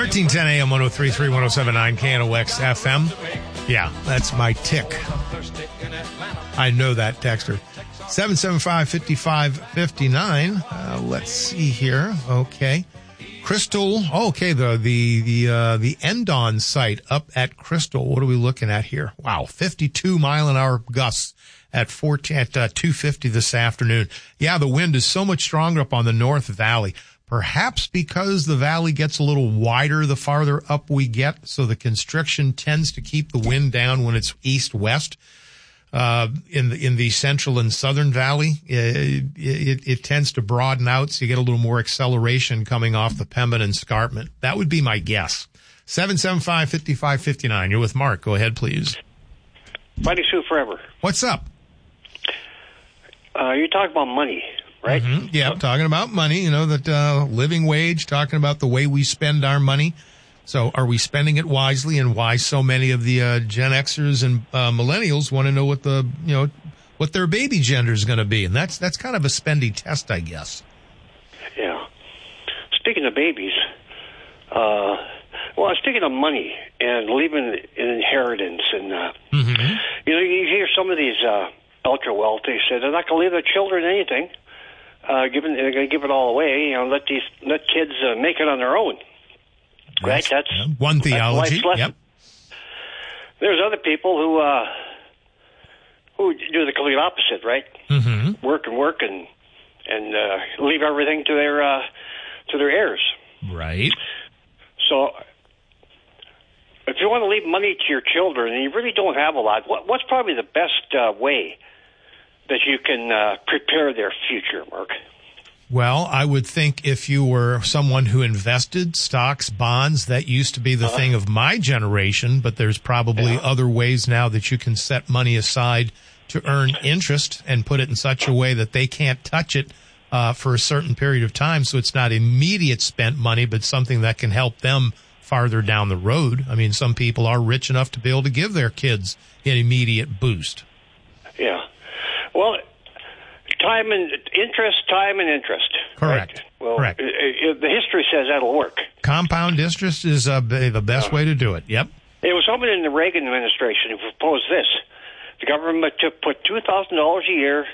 1310 AM, 103.3, 107.9 KNOX FM. Yeah, that's my tick. I know that, texter. 775-5559. Let's see here. Okay. Crystal. Oh, okay. The Endon site up at Crystal. What are we looking at here? Wow. 52 mile an hour gusts at 2:50 this afternoon. Yeah, the wind is so much stronger up on the North Valley. Perhaps because the valley gets a little wider the farther up we get, so the constriction tends to keep the wind down when it's east-west. In the central and southern valley, it tends to broaden out, so you get a little more acceleration coming off the Pembina escarpment. That would be my guess. 775-5559. You're with Mark. Go ahead, please. Mighty Sioux forever. What's up? You're talking about money, right? Mm-hmm. Yeah, talking about money, that living wage, talking about the way we spend our money. So are we spending it wisely, and why so many of the Gen Xers and millennials want to know what their baby gender is going to be? And that's kind of a spendy test, I guess. Yeah. Speaking of babies, speaking of money and leaving an inheritance, and you hear some of these ultra wealthy say they're not going to leave their children anything. They're going to give it all away. Let kids make it on their own. Right, that's one theology. Yep. There's other people who do the complete opposite, right? Mm-hmm. Work and leave everything to their heirs. Right. So, if you want to leave money to your children and you really don't have a lot, what's probably the best way that you can prepare their future, Mark? Well, I would think if you were someone who invested stocks, bonds, that used to be the thing of my generation, but there's probably other ways now that you can set money aside to earn interest and put it in such a way that they can't touch it for a certain period of time. So it's not immediate spent money, but something that can help them farther down the road. I mean, some people are rich enough to be able to give their kids an immediate boost. Yeah. Well, time and interest. Correct. Right? Well, correct. The history says that'll work. Compound interest is the best way to do it. Yep. It was someone in the Reagan administration who proposed this. The government put $2,000 a year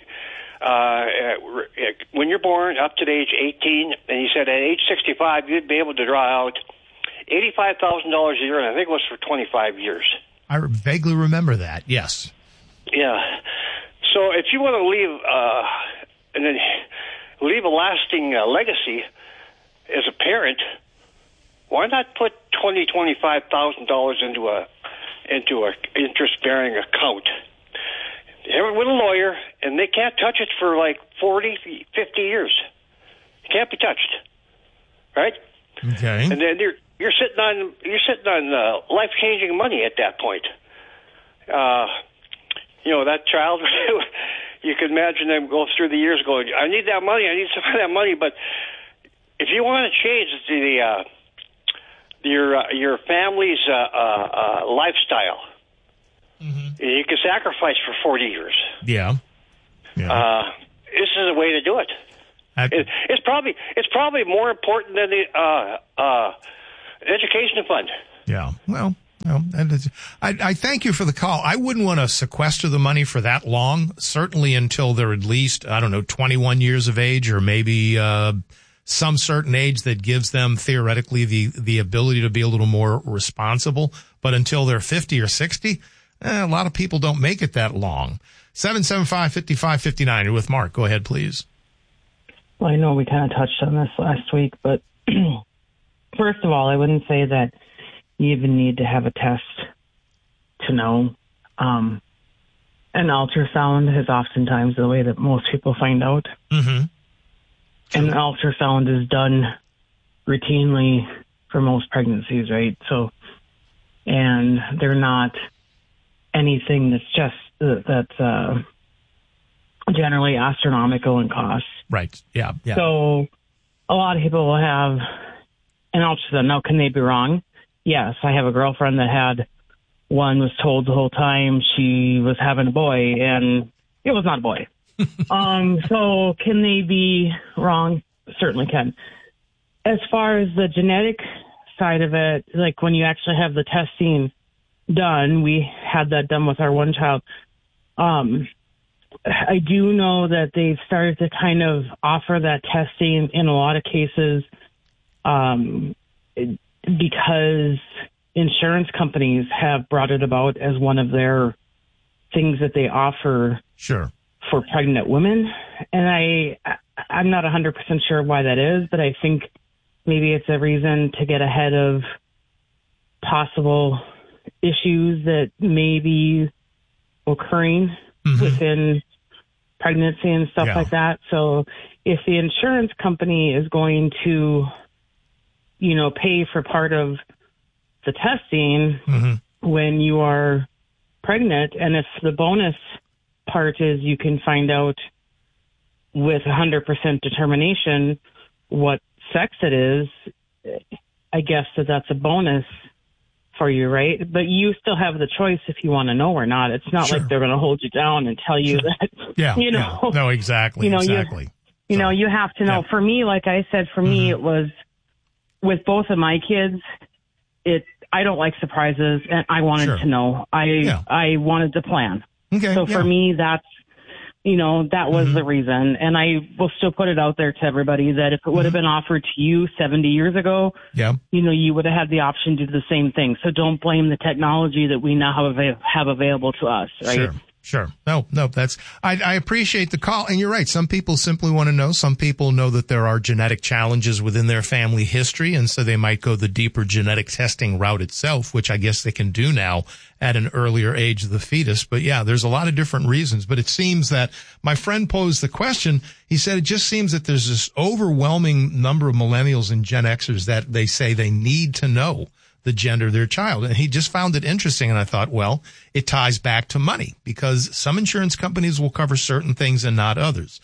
when you're born up to the age 18, and he said at age 65 you'd be able to draw out $85,000 a year, and I think it was for 25 years. I vaguely remember that. Yes. Yeah. So if you want to leave a lasting legacy as a parent, why not put $25,000 into a interest-bearing account? Have it with a lawyer, and they can't touch it for like 40, 50 years. It can't be touched, right? Okay. And then you're sitting on life-changing money at that point. That child, you could imagine them go through the years going, I need that money, I need some of that money. But if you want to change your family's lifestyle, you can sacrifice for 40 years. Yeah. This is a way to do it. It's probably more important than the education fund. Yeah. Well, I thank you for the call. I wouldn't want to sequester the money for that long, certainly until they're at least, 21 years of age, or maybe some certain age that gives them theoretically the ability to be a little more responsible. But until they're 50 or 60, a lot of people don't make it that long. 775-5559. You're with Mark. Go ahead, please. Well, I know we kind of touched on this last week, but first of all, I wouldn't say that you even need to have a test to know. An ultrasound is oftentimes the way that most people find out. Mm-hmm. And ultrasound is done routinely for most pregnancies, right? So, and they're not anything that's generally astronomical in cost. Right. Yeah. So a lot of people will have an ultrasound. Now, can they be wrong? Yes. I have a girlfriend that had one, was told the whole time she was having a boy, and it was not a boy. So can they be wrong? Certainly can. As far as the genetic side of it, like when you actually have the testing done, we had that done with our one child. I do know that they've started to kind of offer that testing in a lot of cases because insurance companies have brought it about as one of their things that they offer Sure. for pregnant women. And I'm not 100% sure why that is, but I think maybe it's a reason to get ahead of possible issues that may be occurring within pregnancy and stuff like that. So if the insurance company is going to, pay for part of the testing when you are pregnant, and if the bonus part is you can find out with 100% determination what sex it is, I guess that's a bonus for you, right? But you still have the choice if you want to know or not. It's not like they're going to hold you down and tell you that, No, exactly. Exactly. You have to know. For me, like I said, me, it was with both of my kids, I don't like surprises, and I wanted to know. I wanted to plan. Okay. So for me, that's, that was the reason. And I will still put it out there to everybody that if it would have been offered to you 70 years ago, you would have had the option to do the same thing. So don't blame the technology that we now have available to us, right? Sure. No, I appreciate the call. And you're right. Some people simply want to know. Some people know that there are genetic challenges within their family history. And so they might go the deeper genetic testing route itself, which I guess they can do now at an earlier age of the fetus. But yeah, there's a lot of different reasons. But it seems that my friend posed the question. He said, it just seems that there's this overwhelming number of millennials and Gen Xers that they say they need to know the gender of their child. And he just found it interesting. And I thought, well, it ties back to money because some insurance companies will cover certain things and not others.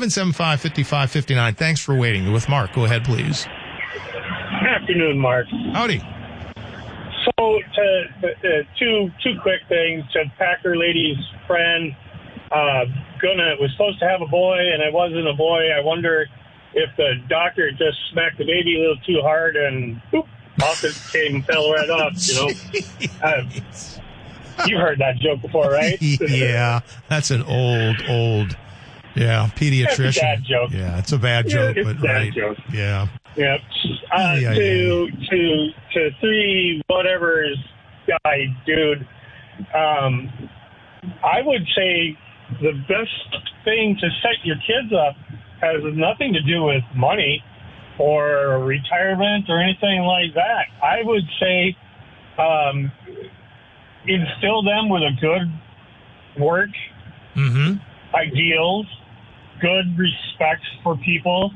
775-5559. Thanks for waiting. You're with Mark. Go ahead, please. Good afternoon, Mark. Howdy. So two quick things. To Packer lady's friend, was supposed to have a boy and it wasn't a boy. I wonder if the doctor just smacked the baby a little too hard and boop, off it came and fell right off, You've heard that joke before, right? Yeah, that's an old, pediatrician. That's a bad joke. Yeah, it's a bad joke, it's but a bad right. Joke. Yeah. Yep. To three whatever's guy, dude, I would say the best thing to set your kids up has nothing to do with money or retirement or anything like that. I would say instill them with a good work ideals, good respect for people,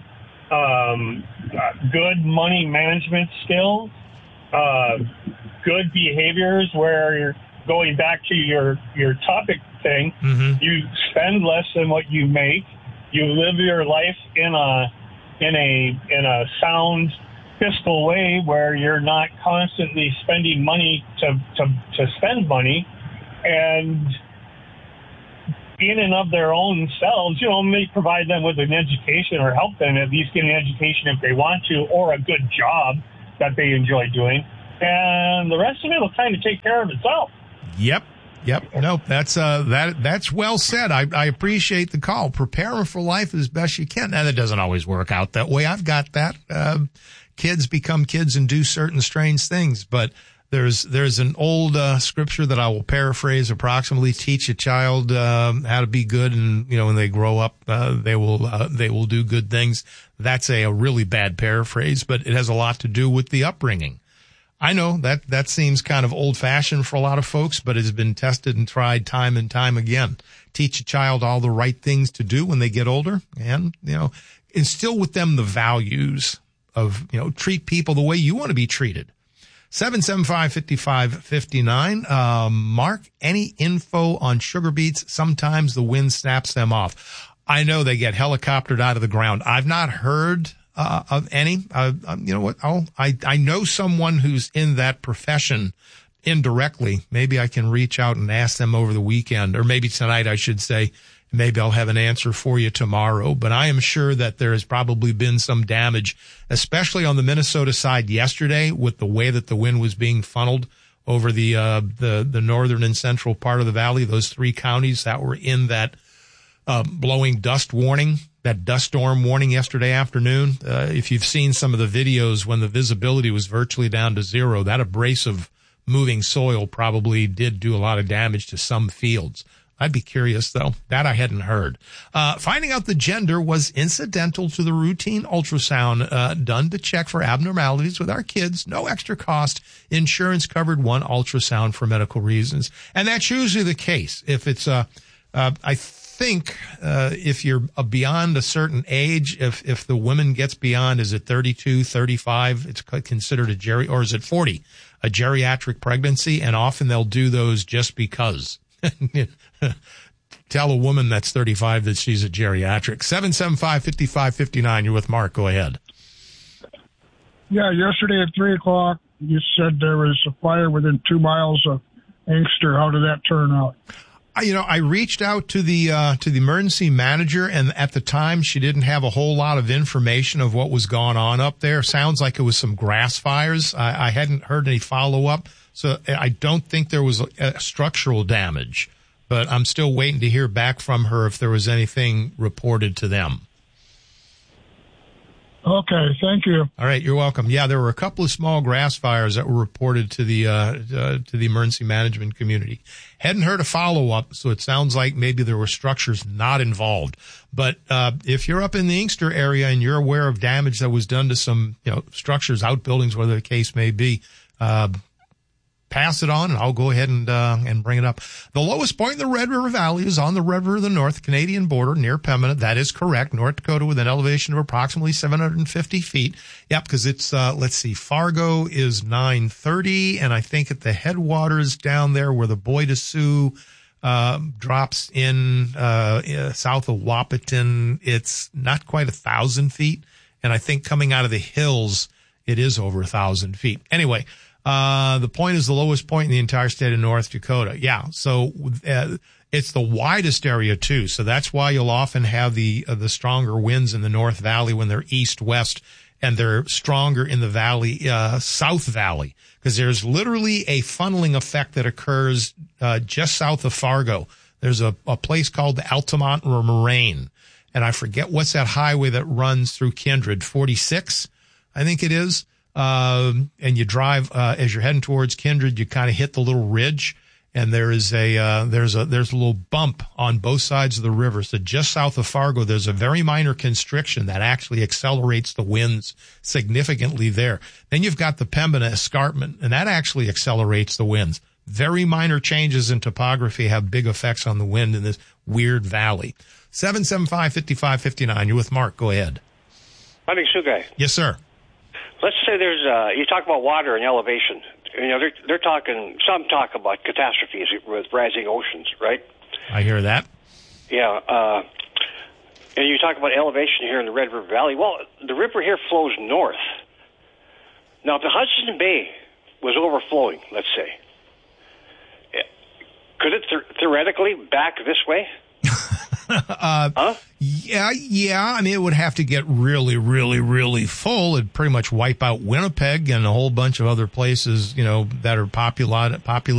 good money management skills, good behaviors where you're going back to your topic thing. You spend less than what you make. You live your life in a sound fiscal way where you're not constantly spending money to spend money, and in and of their own selves, may provide them with an education or help them at least get an education if they want to, or a good job that they enjoy doing, and the rest of it will kind of take care of itself. Yep. No, that's well said. I appreciate the call. Prepare for life as best you can. Now, that doesn't always work out that way. I've got that. Kids become kids and do certain strange things, but there's an old scripture that I will paraphrase approximately: teach a child how to be good, and when they grow up, they will do good things. That's a really bad paraphrase, but it has a lot to do with the upbringing. I know that seems kind of old-fashioned for a lot of folks, but it has been tested and tried time and time again. Teach a child all the right things to do when they get older, and instill with them the values of treat people the way you want to be treated. 775-5559. Mark, any info on sugar beets? Sometimes the wind snaps them off. I know they get helicoptered out of the ground. I've not heard of any. You know what? I know someone who's in that profession indirectly. Maybe I can reach out and ask them over the weekend, or maybe tonight I should say, Maybe I'll have an answer for you tomorrow, but I am sure that there has probably been some damage, especially on the Minnesota side yesterday with the way that the wind was being funneled over the northern and central part of the valley, those 3 counties that were in that blowing dust warning, that dust storm warning yesterday afternoon. If you've seen some of the videos when the visibility was virtually down to 0, that abrasive moving soil probably did do a lot of damage to some fields. I'd be curious, though. That I hadn't heard. Finding out the gender was incidental to the routine ultrasound done to check for abnormalities with our kids. No extra cost. Insurance covered 1 ultrasound for medical reasons. And that's usually the case. If it's I think if you're beyond a certain age, if the woman gets beyond, is it 32, 35, it's considered or is it 40, a geriatric pregnancy? And often they'll do those just because. Tell a woman that's 35 that she's a geriatric. 775-5559. You're with Mark. Go ahead. Yeah, yesterday at 3 o'clock, you said there was a fire within 2 miles of Inkster. How did that turn out? I reached out to the emergency manager, and at the time she didn't have a whole lot of information of what was going on up there. Sounds like it was some grass fires. I hadn't heard any follow up, so I don't think there was a structural damage. But I'm still waiting to hear back from her if there was anything reported to them. Okay, thank you. All right, you're welcome. Yeah, there were a couple of small grass fires that were reported to the emergency management community. Hadn't heard a follow-up, so it sounds like maybe there were structures not involved. But if you're up in the Inkster area and you're aware of damage that was done to some structures, outbuildings, whatever the case may be, pass it on, and I'll go ahead and bring it up. The lowest point in the Red River Valley is on the Red River of the North Canadian border near Pembina. That is correct. North Dakota with an elevation of approximately 750 feet. Yep, because it's, let's see, Fargo is 930, and I think at the headwaters down there where the Bois de Sioux drops in south of Wahpeton, it's not quite 1,000 feet, and I think coming out of the hills, it is over 1,000 feet. Anyway, the point is the lowest point in the entire state of North Dakota. Yeah. So, it's the widest area too. So that's why you'll often have the stronger winds in the North Valley when they're east-west, and they're stronger in the valley, South Valley, because there's literally a funneling effect that occurs, just south of Fargo. There's a place called the Altamont Moraine, and I forget what's that highway that runs through Kindred, 46, I think it is. And you drive, as you're heading towards Kindred, you kind of hit the little ridge, and there's a little bump on both sides of the river. So just south of Fargo, there's a very minor constriction that actually accelerates the winds significantly there. Then you've got the Pembina escarpment, and that actually accelerates the winds. Very minor changes in topography have big effects on the wind in this weird valley. 775-5559. You're with Mark. Go ahead. Hi, Big Sioux guy. Yes, sir. Let's say there's you talk about water and elevation. They're talking, some talk about catastrophes with rising oceans, right? I hear that. Yeah. And you talk about elevation here in the Red River Valley. Well, the river here flows north. Now, if the Hudson Bay was overflowing, let's say, could it theoretically back this way? Huh? Yeah. I mean, it would have to get really, really, really full. It'd pretty much wipe out Winnipeg and a whole bunch of other places, that are populated